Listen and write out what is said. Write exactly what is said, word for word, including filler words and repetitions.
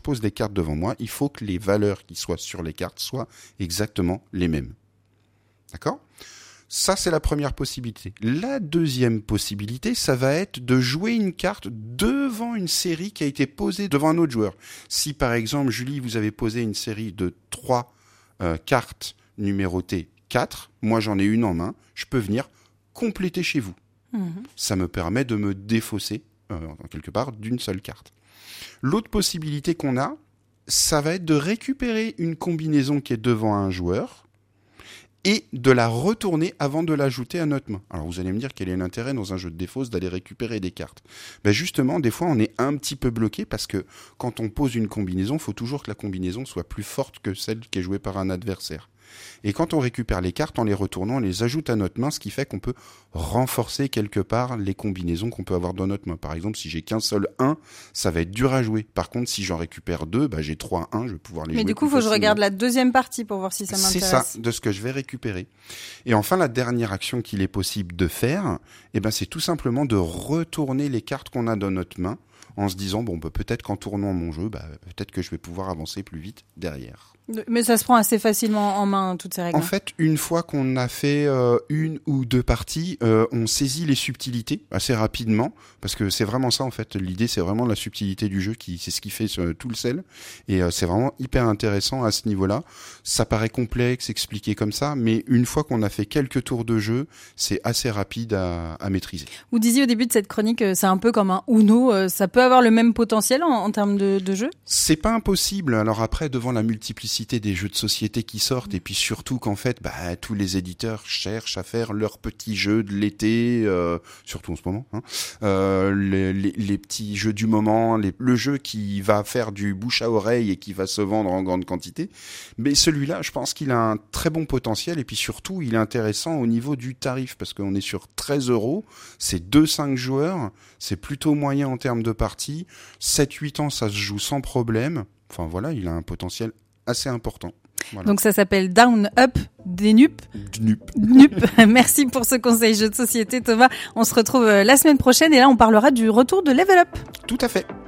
pose des cartes devant moi, il faut que les valeurs qui soient sur les cartes soient exactement les mêmes. D'accord ? Ça, c'est la première possibilité. La deuxième possibilité, ça va être de jouer une carte devant une série qui a été posée devant un autre joueur. Si, par exemple, Julie, vous avez posé une série de trois euh, cartes numérotées quatre, moi j'en ai une en main, je peux venir compléter chez vous. Mmh. Ça me permet de me défausser, euh, quelque part, d'une seule carte. L'autre possibilité qu'on a, ça va être de récupérer une combinaison qui est devant un joueur et de la retourner avant de l'ajouter à notre main. Alors vous allez me dire quel est l'intérêt dans un jeu de défausse d'aller récupérer des cartes. Ben justement, des fois on est un petit peu bloqué parce que quand on pose une combinaison, il faut toujours que la combinaison soit plus forte que celle qui est jouée par un adversaire. Et quand on récupère les cartes, en les retournant, on les ajoute à notre main, ce qui fait qu'on peut renforcer quelque part les combinaisons qu'on peut avoir dans notre main. Par exemple, si j'ai qu'un seul un, ça va être dur à jouer. Par contre, si j'en récupère deux, bah, j'ai trois un, je vais pouvoir les Mais jouer. Mais du coup, il faut que je regarde la deuxième partie pour voir si ça m'intéresse. C'est ça, de ce que je vais récupérer. Et enfin, la dernière action qu'il est possible de faire, eh ben, c'est tout simplement de retourner les cartes qu'on a dans notre main en se disant, bon, bah, peut-être qu'en tournant mon jeu, bah, peut-être que je vais pouvoir avancer plus vite derrière. Mais ça se prend assez facilement en main, toutes ces règles. En fait, une fois qu'on a fait euh, une ou deux parties, euh, on saisit les subtilités assez rapidement, parce que c'est vraiment ça en fait. L'idée, c'est vraiment la subtilité du jeu, qui c'est ce qui fait euh, tout le sel, et euh, c'est vraiment hyper intéressant à ce niveau-là. Ça paraît complexe, expliqué comme ça, mais une fois qu'on a fait quelques tours de jeu, c'est assez rapide à, à maîtriser. Vous disiez au début de cette chronique, c'est un peu comme un Uno, euh, ça peut avoir le même potentiel en, en termes de, de jeu ? C'est pas impossible. Alors après, devant la multiplicité des jeux de société qui sortent, et puis surtout qu'en fait, bah, tous les éditeurs cherchent à faire leurs petits jeux de l'été, euh, surtout en ce moment, hein, euh, les, les, les petits jeux du moment, les, le jeu qui va faire du bouche à oreille et qui va se vendre en grande quantité. Mais celui-là, je pense qu'il a un très bon potentiel, et puis surtout, il est intéressant au niveau du tarif, parce qu'on est sur treize euros, c'est deux cinq joueurs, c'est plutôt moyen en termes de parties, sept huit ans, ça se joue sans problème. Enfin voilà, il a un potentiel assez important. Voilà. Donc ça s'appelle Down Up des N U P. N U P. N U P. Merci pour ce conseil jeu de société, Thomas. On se retrouve la semaine prochaine et là on parlera du retour de Level Up. Tout à fait.